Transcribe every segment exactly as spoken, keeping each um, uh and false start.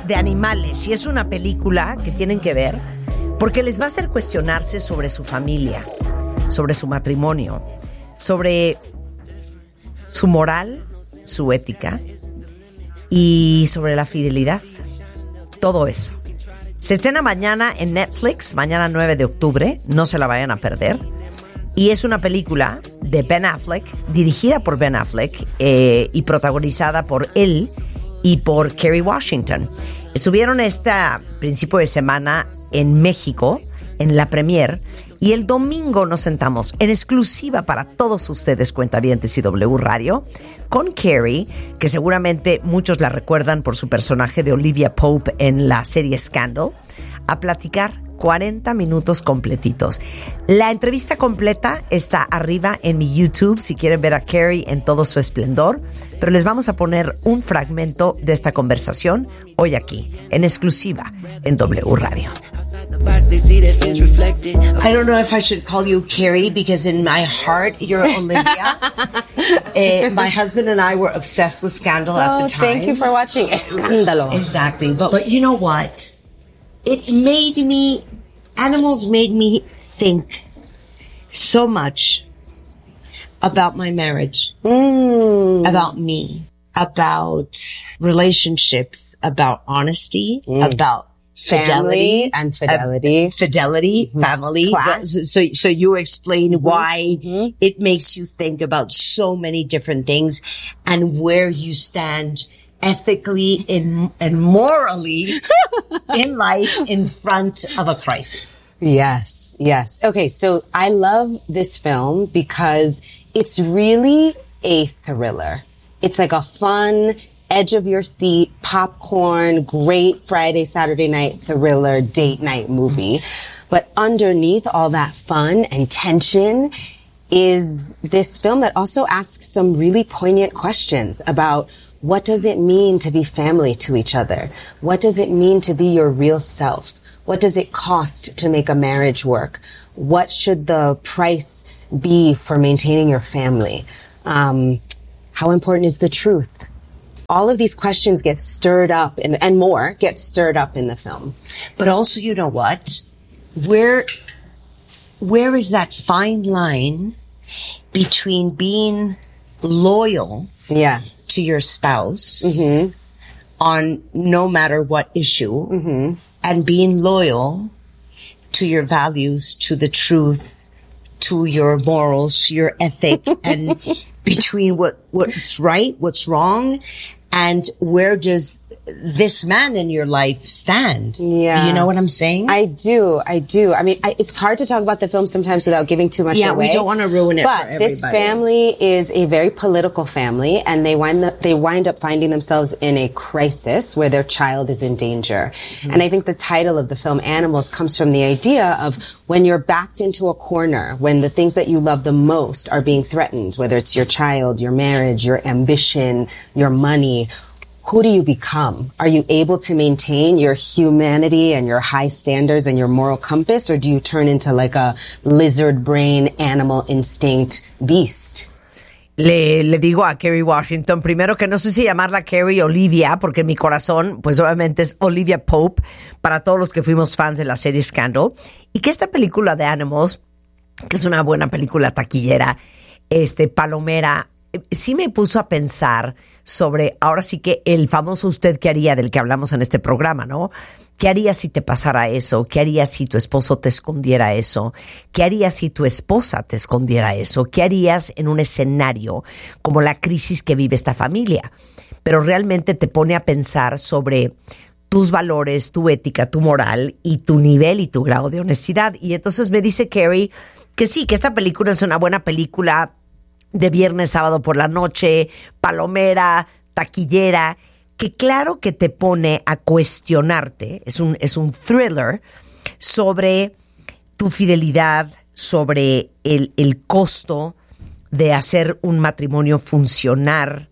de animales y es una película que tienen que ver porque les va a hacer cuestionarse sobre su familia, sobre su matrimonio, sobre su moral, su ética y sobre la fidelidad. Todo eso. Se estrena mañana en Netflix, mañana nueve de octubre, no se la vayan a perder. Y es una película de Ben Affleck, dirigida por Ben Affleck eh, y protagonizada por él y por Kerry Washington. Estuvieron este principio de semana en México, en la premier, y el domingo nos sentamos en exclusiva para todos ustedes, cuentavientes y W Radio, con Kerry, que seguramente muchos la recuerdan por su personaje de Olivia Pope en la serie Scandal, a platicar cuarenta minutos completitos. La entrevista completa está arriba en mi YouTube si quieren ver a Kerry en todo su esplendor, pero les vamos a poner un fragmento de esta conversación hoy aquí, en exclusiva en W Radio. I don't know if I should call you Kerry because in my heart you're Olivia. uh, my husband and I were obsessed with Scandal oh, at the time. Thank you for watching Escándalo. Exactly. But, but you know what? It made me, animals made me think so much about my marriage, mm. about me, about relationships, about honesty, mm. about fidelity family and fidelity, uh, fidelity, mm-hmm. family. Class. So, so you explain mm-hmm. why mm-hmm. it makes you think about so many different things and where you stand ethically in, and morally in life in front of a crisis. Yes, yes. Okay, so I love this film because it's really a thriller. It's like a fun, edge of your seat, popcorn, great Friday, Saturday night thriller, date night movie. But underneath all that fun and tension is this film that also asks some really poignant questions about what does it mean to be family to each other? What does it mean to be your real self? What does it cost to make a marriage work? What should the price be for maintaining your family? Um, how important is the truth? All of these questions get stirred up in the, and more get stirred up in the film. But also, you know what? Where, where is that fine line between being loyal yeah. to your spouse mm-hmm. on no matter what issue mm-hmm. and being loyal to your values, to the truth, to your morals, to your ethic, and between what, what's right, what's wrong, and where does this man in your life stand? Yeah. You know what I'm saying? I do. I do. I mean, I, it's hard to talk about the film sometimes without giving too much yeah, away. Yeah, we don't want to ruin it but for everybody. This family is a very political family, and they wind up, they wind up finding themselves in a crisis where their child is in danger. Mm-hmm. And I think the title of the film, Animals, comes from the idea of when you're backed into a corner, when the things that you love the most are being threatened, whether it's your child, your marriage, your ambition, your money. Who do you become? Are you able to maintain your humanity and your high standards and your moral compass, or do you turn into like a lizard brain, animal instinct beast? Le, le digo a Kerry Washington, primero que no sé si llamarla Kerry Olivia, porque mi corazón, pues obviamente es Olivia Pope, para todos los que fuimos fans de la serie Scandal, y que esta película de Animals, que es una buena película taquillera, este, palomera, sí me puso a pensar sobre, ahora sí que el famoso usted qué haría del que hablamos en este programa, ¿no? ¿Qué harías si te pasara eso? ¿Qué harías si tu esposo te escondiera eso? ¿Qué harías si tu esposa te escondiera eso? ¿Qué harías en un escenario como la crisis que vive esta familia? Pero realmente te pone a pensar sobre tus valores, tu ética, tu moral y tu nivel y tu grado de honestidad. Y entonces me dice Kerry que sí, que esta película es una buena película de viernes, sábado por la noche, palomera, taquillera, que claro que te pone a cuestionarte, es un, es un thriller sobre tu fidelidad, sobre el, el costo de hacer un matrimonio funcionar,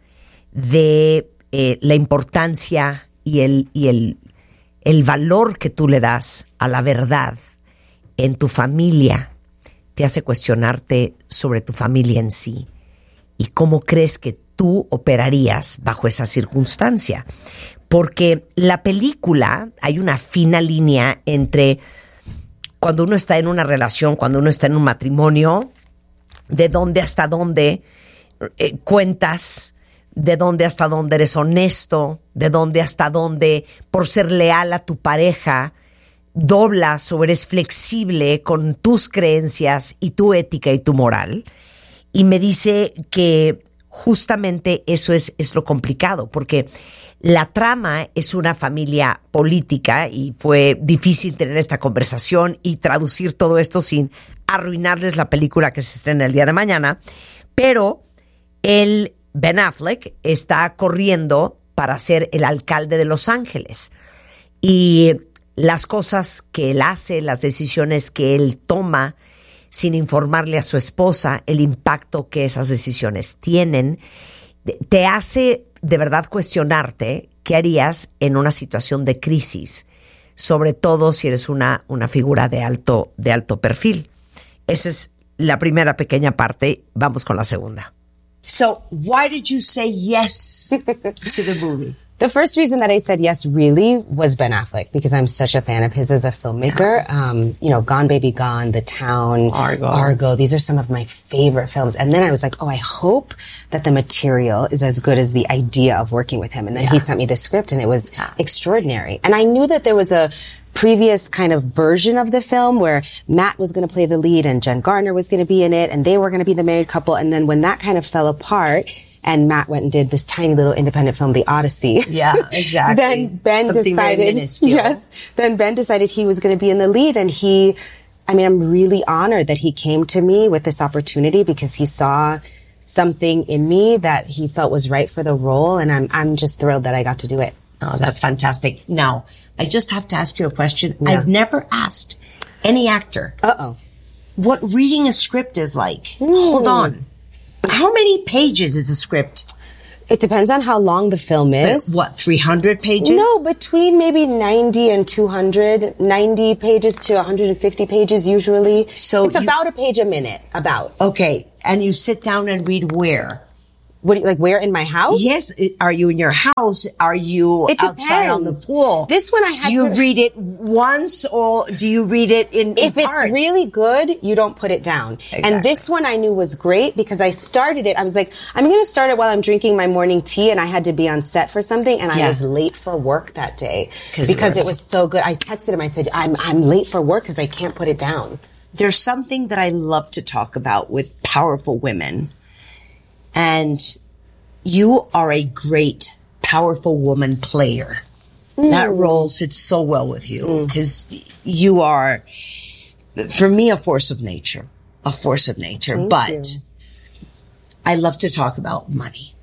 de eh, la importancia y, el, y el, el valor que tú le das a la verdad en tu familia. Te hace cuestionarte sobre tu familia en sí y cómo crees que tú operarías bajo esa circunstancia. porque la película, hay una fina línea entre cuando uno está en una relación, cuando uno está en un matrimonio, de dónde hasta dónde eh, cuentas, de dónde hasta dónde eres honesto, de dónde hasta dónde, por ser leal a tu pareja, doblas o eres flexible con tus creencias y tu ética y tu moral. Y me dice que justamente eso es, es lo complicado, porque la trama es una familia política y fue difícil tener esta conversación y traducir todo esto sin arruinarles la película que se estrena el día de mañana, pero el Ben Affleck está corriendo para ser el alcalde de Los Ángeles y las cosas que él hace, las decisiones que él toma sin informarle a su esposa, el impacto que esas decisiones tienen, te hace de verdad cuestionarte qué harías en una situación de crisis, sobre todo si eres una, una figura de alto, de alto perfil. Esa es la primera pequeña parte. Vamos con la segunda. So, why did you say yes to the movie? The first reason that I said yes really was Ben Affleck, because I'm such a fan of his as a filmmaker. Um, you know, Gone Baby Gone, The Town, Argo. Argo. These are some of my favorite films. And then I was like, oh, I hope that the material is as good as the idea of working with him. And then yeah. he sent me the script and it was yeah. extraordinary. And I knew that there was a previous kind of version of the film where Matt was going to play the lead and Jen Gardner was going to be in it and they were going to be the married couple. And then when that kind of fell apart, and Matt went and did this tiny little independent film, The Odyssey. Yeah, exactly. Then Ben Something decided, yes, then Ben decided he was going to be in the lead, and he, I mean, I'm really honored that he came to me with this opportunity because he saw something in me that he felt was right for the role, and I'm, I'm just thrilled that I got to do it. Oh, that's fantastic. Now, I just have to ask you a question. Yeah. I've never asked any actor. Uh-oh. What reading a script is like. Mm. Hold on. How many pages is a script? It depends on how long the film is. But what, three hundred pages? No, between maybe ninety and two hundred. ninety pages to one hundred fifty pages usually. So it's you, about a page a minute, about. Okay, and you sit down and read where? What do you, like where in my house? Yes. Are you in your house? Are you it outside on the pool? This one I had Do you to... read it once or do you read it in, in If it's parts? really good, you don't put it down. Exactly. And this one I knew was great because I started it. I was like, I'm going to start it while I'm drinking my morning tea, and I had to be on set for something, and I yeah. was late for work that day because it was so good. I texted him. I said, I'm, I'm late for work because I can't put it down. There's something that I love to talk about with powerful women, and you are a great, powerful woman player. Mm. That role sits so well with you because mm. you are, for me, a force of nature, a force of nature. Thank but you. I love to talk about money.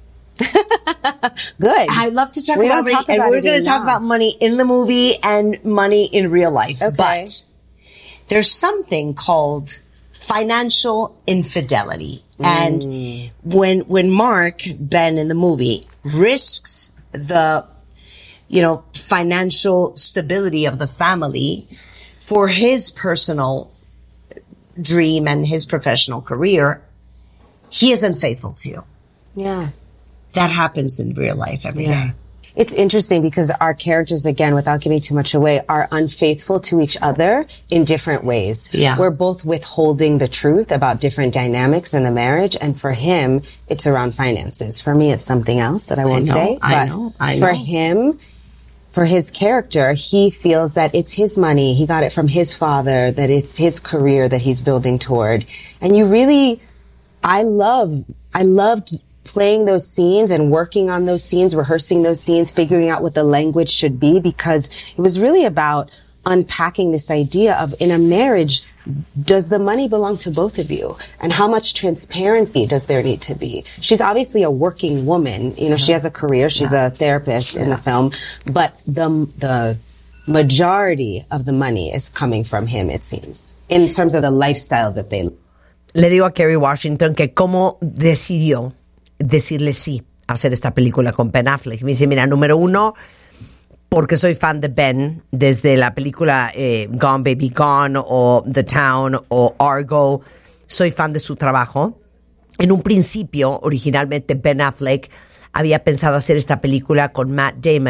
Good. I love to talk we about money, talk about and we're it going to talk about money in the movie and money in real life. Okay. But there's something called financial infidelity. And mm. when, when Mark, Ben in the movie, risks the, you know, financial stability of the family for his personal dream and his professional career, he is unfaithful to you. Yeah. That happens in real life every yeah. day. It's interesting because our characters, again, without giving too much away, are unfaithful to each other in different ways. Yeah. We're both withholding the truth about different dynamics in the marriage. And for him, it's around finances. For me, it's something else that I won't I know, say. I but know. I for know. him, for his character, he feels that it's his money. He got it from his father, that it's his career that he's building toward. And you really, I love, I loved playing those scenes and working on those scenes, rehearsing those scenes, figuring out what the language should be, because it was really about unpacking this idea of, in a marriage, does the money belong to both of you? And how much transparency does there need to be? She's obviously a working woman. You know, she has a career. She's yeah. a therapist yeah. in the film, but the, the majority of the money is coming from him, it seems, in terms of the lifestyle that they live. Le digo a Kerry Washington que cómo decidió decirle sí a hacer esta película con Ben Affleck. Me dice, mira, número uno, porque soy fan de Ben desde la película eh, Gone Baby Gone o The Town o Argo. Soy fan de su trabajo. En un principio, originalmente Ben Affleck había pensado hacer esta película con Matt Damon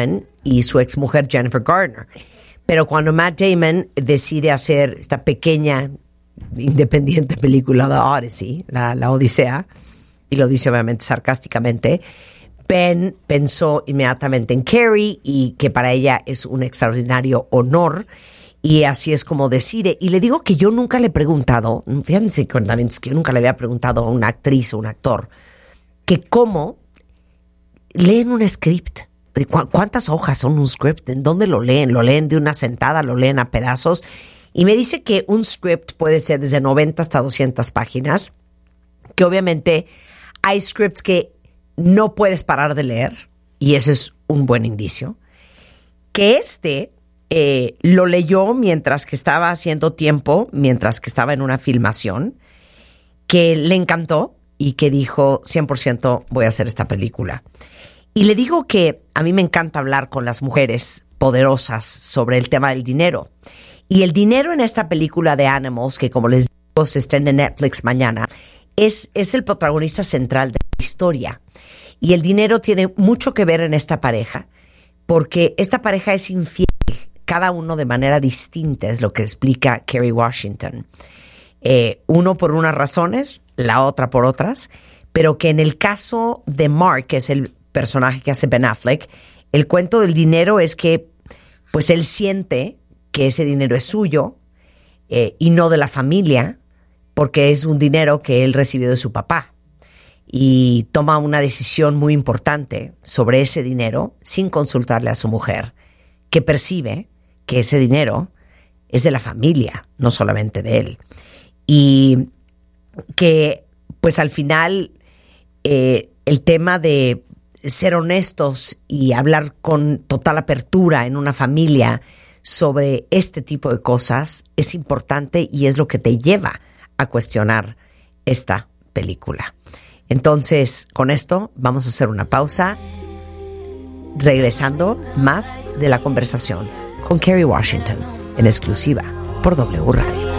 y su exmujer Jennifer Garner. Pero cuando Matt Damon decide hacer esta pequeña, independiente película de Odyssey, la, la Odisea, y lo dice obviamente sarcásticamente, Ben pensó inmediatamente en Carrie y que para ella es un extraordinario honor, y así es como decide. Y le digo que yo nunca le he preguntado, fíjense que yo nunca le había preguntado a una actriz o un actor que cómo leen un script. ¿Cu- ¿Cuántas hojas son un script? ¿En dónde lo leen? ¿Lo leen de una sentada? ¿Lo leen a pedazos? Y me dice que un script puede ser desde noventa hasta doscientas páginas, que obviamente hay scripts que no puedes parar de leer, y ese es un buen indicio. Que este eh, lo leyó mientras que estaba haciendo tiempo, mientras que estaba en una filmación, que le encantó y que dijo cien por ciento voy a hacer esta película. Y le digo que a mí me encanta hablar con las mujeres poderosas sobre el tema del dinero. Y el dinero en esta película de Animals, que como les digo se estrena en Netflix mañana, es, es el protagonista central de la historia. Y el dinero tiene mucho que ver en esta pareja, porque esta pareja es infiel, cada uno de manera distinta, es lo que explica Kerry Washington. Eh, uno por unas razones, la otra por otras, pero que en el caso de Mark, que es el personaje que hace Ben Affleck, el cuento del dinero es que pues él siente que ese dinero es suyo eh, y no de la familia, porque es un dinero que él recibió de su papá. Y toma una decisión muy importante sobre ese dinero sin consultarle a su mujer, que percibe que ese dinero es de la familia, no solamente de él. Y que, pues al final, eh, el tema de ser honestos y hablar con total apertura en una familia sobre este tipo de cosas es importante y es lo que te lleva a cuestionar esta película. Entonces, con esto vamos a hacer una pausa, regresando más de la conversación con Kerry Washington en exclusiva por W Radio.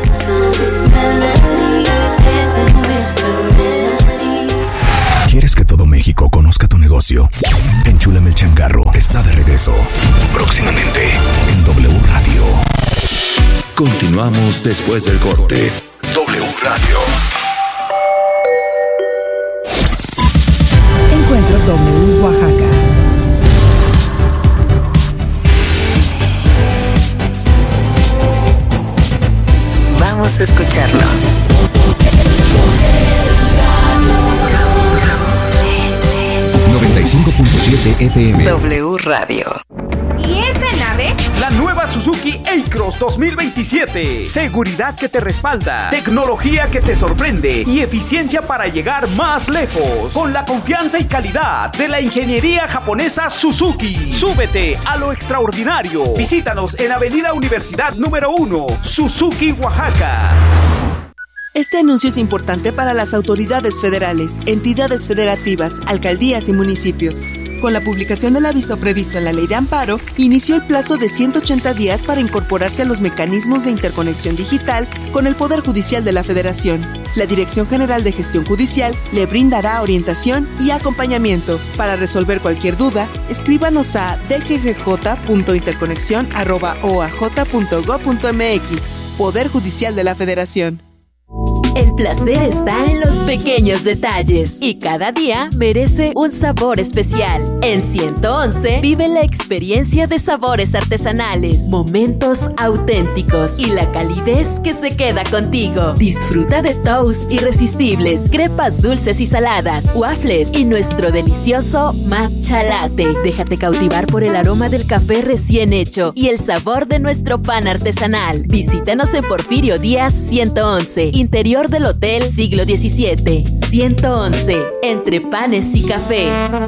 ¿Quieres que todo México conozca tu negocio? Enchúlame el changarro está de regreso. Próximamente en W Radio. Continuamos después del corte. W Radio. Encuentro W Oaxaca. Vamos a escucharnos. noventa y cinco punto siete F M. W Radio. ¿Y esa nave? La nueva Suzuki A-Cross dos mil veintisiete. Seguridad que te respalda, tecnología que te sorprende y eficiencia para llegar más lejos. Con la confianza y calidad de la ingeniería japonesa Suzuki. Súbete a lo extraordinario. Visítanos en Avenida Universidad número uno, Suzuki, Oaxaca. Este anuncio es importante para las autoridades federales, entidades federativas, alcaldías y municipios. Con la publicación del aviso previsto en la Ley de Amparo, inició el plazo de ciento ochenta días para incorporarse a los mecanismos de interconexión digital con el Poder Judicial de la Federación. La Dirección General de Gestión Judicial le brindará orientación y acompañamiento. Para resolver cualquier duda, escríbanos a d g g j punto interconexión arroba o a j punto gob punto m x. Poder Judicial de la Federación. El placer está en los pequeños detalles y cada día merece un sabor especial. En ciento once vive la experiencia de sabores artesanales, momentos auténticos y la calidez que se queda contigo. Disfruta de toast irresistibles, crepas dulces y saladas, waffles y nuestro delicioso matcha latte. Déjate cautivar por el aroma del café recién hecho y el sabor de nuestro pan artesanal. Visítanos en Porfirio Díaz ciento once, interior del Hotel Siglo diecisiete. ciento once, entre panes y café.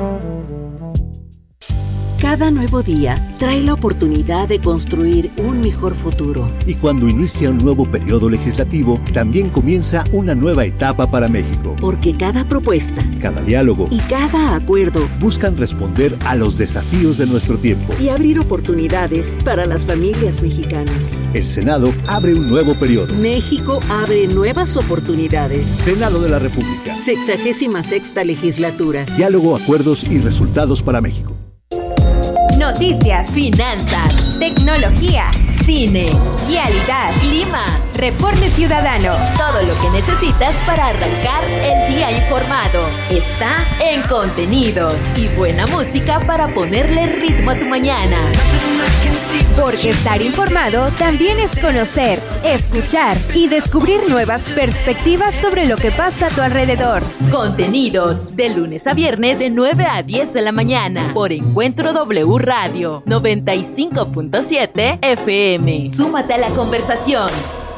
Cada nuevo día trae la oportunidad de construir un mejor futuro. Y cuando inicia un nuevo periodo legislativo, también comienza una nueva etapa para México. Porque cada propuesta, cada diálogo y cada acuerdo buscan responder a los desafíos de nuestro tiempo y abrir oportunidades para las familias mexicanas. El Senado abre un nuevo periodo. México abre nuevas oportunidades. Senado de la República. Sexagésima sexta legislatura. Diálogo, acuerdos y resultados para México. noticias, finanzas, tecnología, cine, vialidad, clima, reporte ciudadano. Todo lo que necesitas para arrancar el día informado está en Contenidos y buena música para ponerle ritmo a tu mañana. Porque estar informado también es conocer, escuchar y descubrir nuevas perspectivas sobre lo que pasa a tu alrededor. Contenidos, de lunes a viernes de nueve a diez de la mañana por Encuentro W Radio noventa y cinco punto siete F M. Súmate a la conversación.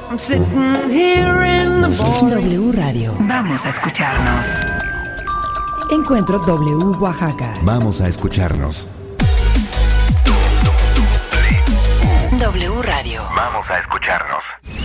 W Radio. Vamos a escucharnos. Encuentro W Oaxaca. Vamos a escucharnos. W Radio. Vamos a escucharnos.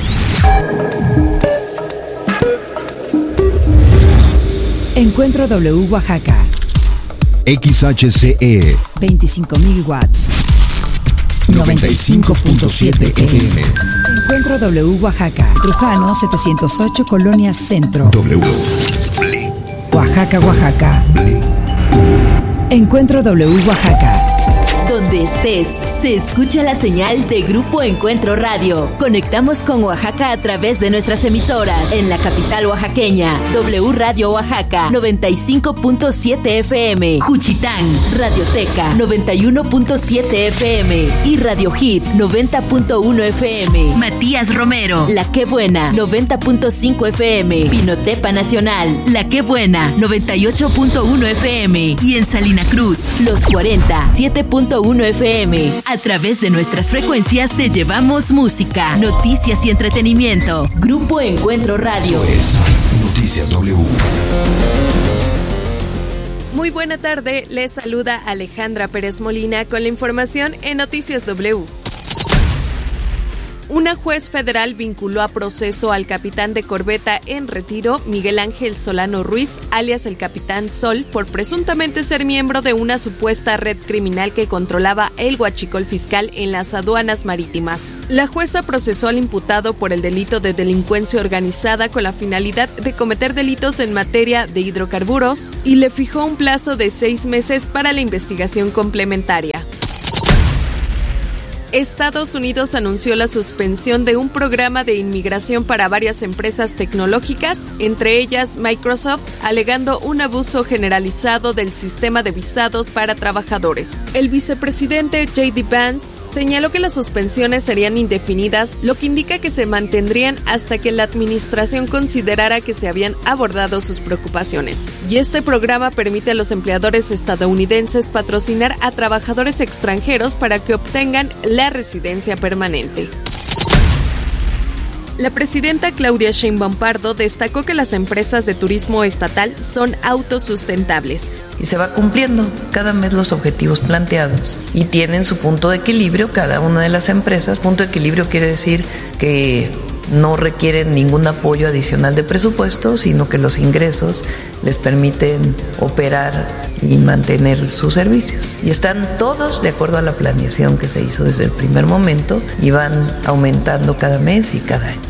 Encuentro W Oaxaca. X H C E veinticinco mil watts. noventa y cinco punto siete F M. Encuentro W Oaxaca. Trujano setecientos ocho, Colonia Centro. W. Oaxaca, Oaxaca. Encuentro W Oaxaca. Donde estés, se escucha la señal de Grupo Encuentro Radio. Conectamos con Oaxaca a través de nuestras emisoras. En la capital oaxaqueña, W Radio Oaxaca, noventa y cinco punto siete F M. Juchitán, Radioteca, noventa y uno punto siete F M. Y Radio Hit, noventa punto uno F M. Matías Romero, La Qué Buena, noventa punto cinco F M. Pinotepa Nacional, La Qué Buena, noventa y ocho punto uno F M. Y en Salina Cruz, Los cuarenta, siete punto uno F M. A través de nuestras frecuencias te llevamos música, noticias y entretenimiento. Grupo Encuentro Radio. Esto es Noticias W. Muy buena tarde, les saluda Alejandra Pérez Molina con la información en Noticias W. Una juez federal vinculó a proceso al capitán de corbeta en retiro, Miguel Ángel Solano Ruiz, alias el Capitán Sol, por presuntamente ser miembro de una supuesta red criminal que controlaba el huachicol fiscal en las aduanas marítimas. La jueza procesó al imputado por el delito de delincuencia organizada con la finalidad de cometer delitos en materia de hidrocarburos y le fijó un plazo de seis meses para la investigación complementaria. Estados Unidos anunció la suspensión de un programa de inmigración para varias empresas tecnológicas, entre ellas Microsoft, alegando un abuso generalizado del sistema de visados para trabajadores. El vicepresidente J D Vance señaló que las suspensiones serían indefinidas, lo que indica que se mantendrían hasta que la administración considerara que se habían abordado sus preocupaciones. Y este programa permite a los empleadores estadounidenses patrocinar a trabajadores extranjeros para que obtengan la residencia permanente. La presidenta Claudia Sheinbaum Pardo destacó que las empresas de turismo estatal son autosustentables. Y se va cumpliendo cada mes los objetivos planteados y tienen su punto de equilibrio cada una de las empresas. Punto de equilibrio quiere decir que no requieren ningún apoyo adicional de presupuesto, sino que los ingresos les permiten operar y mantener sus servicios. Y están todos de acuerdo a la planeación que se hizo desde el primer momento y van aumentando cada mes y cada año.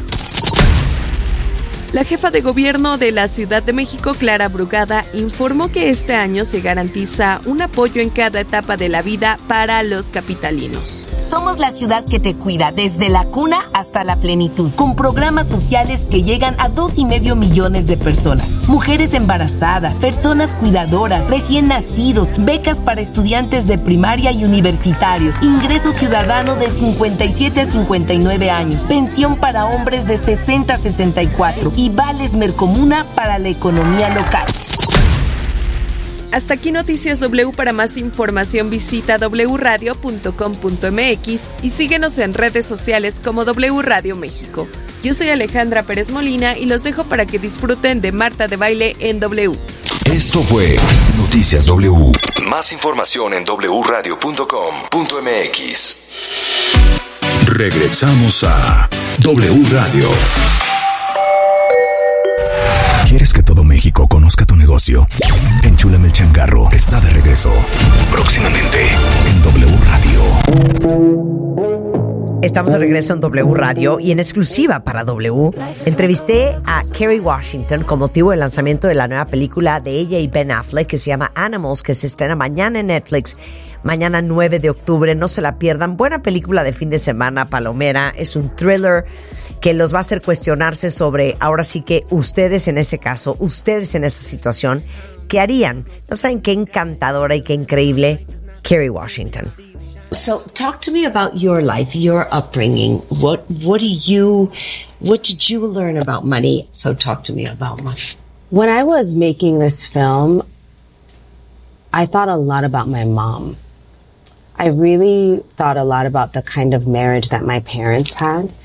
La jefa de gobierno de la Ciudad de México, Clara Brugada, informó que este año se garantiza un apoyo en cada etapa de la vida para los capitalinos. Somos la ciudad que te cuida desde la cuna hasta la plenitud, con programas sociales que llegan a dos y medio millones de personas. Mujeres embarazadas, personas cuidadoras, recién nacidos, becas para estudiantes de primaria y universitarios, ingreso ciudadano de cincuenta y siete a cincuenta y nueve años, pensión para hombres de sesenta a sesenta y cuatro y vales Mercomuna para la economía local. Hasta aquí Noticias W. Para más información visita doble u radio punto com punto m x y síguenos en redes sociales como W Radio México. Yo soy Alejandra Pérez Molina y los dejo para que disfruten de Marta de Baile en W. Esto fue Noticias W. Más información en doble u radio punto com punto m x. Regresamos a W Radio. ¿Quieres que todo México conozca tu negocio? Enchúlame el changarro está de regreso. Próximamente en W Radio. Estamos de regreso en W Radio y en exclusiva para W entrevisté a Kerry Washington con motivo del lanzamiento de la nueva película de ella y Ben Affleck que se llama Animals, que se estrena mañana en Netflix. mañana nueve de octubre, no se la pierdan. Buena película de fin de semana, palomera, es un thriller que los va a hacer cuestionarse sobre, ahora sí que ustedes en ese caso, ustedes en esa situación, ¿qué harían? No saben qué encantadora y qué increíble Kerry Washington. So talk to me about your life, your upbringing. What what do you what did you learn about money? So talk to me about money. When I was making this film, I thought a lot about my mom. I really thought a lot about the kind of marriage that my parents had.